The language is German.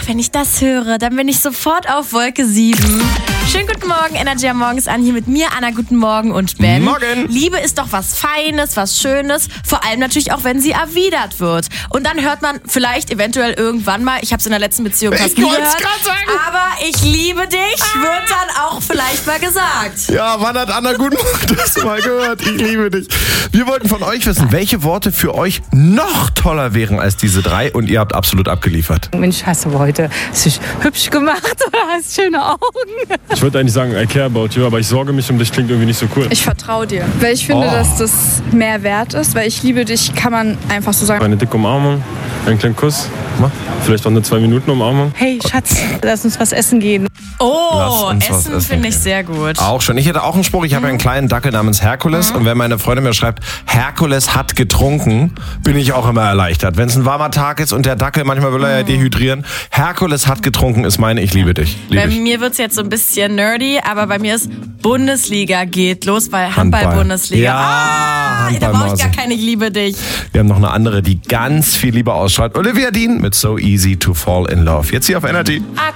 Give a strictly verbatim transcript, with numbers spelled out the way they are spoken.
wenn ich das höre, dann bin ich sofort auf Wolke sieben. Schönen guten Morgen, Energy am Morgens an, hier mit mir, Anna, guten Morgen und Ben. Morgen. Liebe ist doch was Feines, was Schönes, vor allem natürlich auch, wenn sie erwidert wird. Und dann hört man vielleicht eventuell irgendwann mal, ich habe es in der letzten Beziehung fast nie gehört, sagen. aber ich liebe dich, wird dann auch vielleicht mal gesagt. Ja, wann hat Anna guten Morgen das mal gehört? Ich liebe dich. Wir wollten von euch wissen, welche Worte für euch noch toller wären als diese drei und ihr habt absolut abgeliefert. Mensch, hast du heute hast dich hübsch gemacht oder hast schöne Augen? Ich würde eigentlich sagen, I care about you, aber ich sorge mich um dich klingt irgendwie nicht so cool. Ich vertraue dir, weil ich finde, Oh. dass das mehr wert ist, weil ich liebe dich, kann man einfach so sagen. Eine dicke Umarmung, einen kleinen Kuss, vielleicht auch eine zwei Minuten Umarmung. Hey Schatz, lass uns was essen gehen. Lass Oh, uns was Essen essen finde ich gehen. sehr gut. Auch schon. Ich hätte auch einen Spruch. Ich habe einen kleinen Dackel namens Herkules. Und wenn meine Freundin mir schreibt, Herkules hat getrunken, bin ich auch immer erleichtert. Wenn es ein warmer Tag ist und der Dackel, manchmal will er ja dehydrieren. Herkules hat getrunken ist meine Ich liebe dich. Liebe Bei ich. mir wird es jetzt so ein bisschen nerdy, aber bei mir ist Bundesliga geht los, weil Handball. Handball-Bundesliga. Ja, ah, da brauche ich Handballmause. gar keine Ich liebe dich. Wir haben noch eine andere, die ganz viel Liebe ausstrahlt. Olivia Dean mit So Easy to Fall in Love. Jetzt hier auf Energy.